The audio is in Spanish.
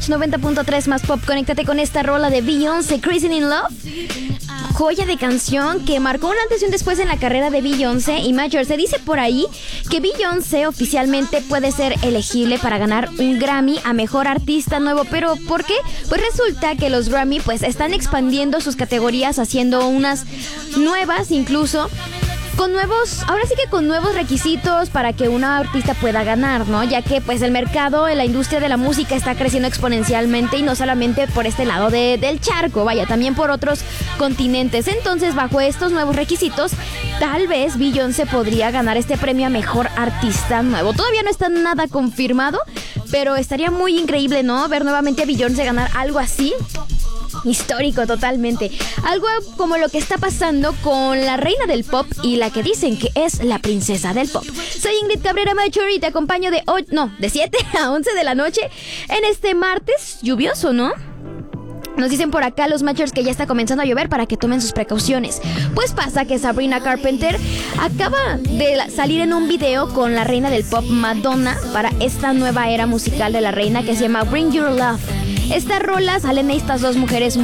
90.3 más pop. Conéctate con esta rola de Beyoncé, Crazy in Love. Joya de canción que marcó un antes y un después en la carrera de Beyoncé y Major. Se dice por ahí que Beyoncé oficialmente puede ser elegible para ganar un Grammy a Mejor Artista Nuevo. ¿Pero por qué? Pues resulta que los Grammy pues están expandiendo sus categorías, haciendo unas nuevas incluso, con nuevos, ahora sí que con nuevos requisitos para que una artista pueda ganar, ¿no? Ya que pues el mercado en la industria de la música está creciendo exponencialmente y no solamente por este lado del charco, vaya, también por otros continentes. Entonces, bajo estos nuevos requisitos, tal vez Beyoncé podría ganar este premio a Mejor Artista Nuevo. Todavía no está nada confirmado, pero estaría muy increíble, ¿no? Ver nuevamente a Beyoncé ganar algo así. Histórico totalmente. Algo como lo que está pasando con la reina del pop y la que dicen que es la princesa del pop. Soy Ingrid Cabrera Mature y te acompaño de 7 a 11 de la noche en este martes lluvioso, ¿no? Nos dicen por acá los Matchers que ya está comenzando a llover para que tomen sus precauciones. Pues pasa que Sabrina Carpenter acaba de salir en un video con la reina del pop Madonna para esta nueva era musical de la reina que se llama Bring Your Love. Esta rola salen estas dos mujeres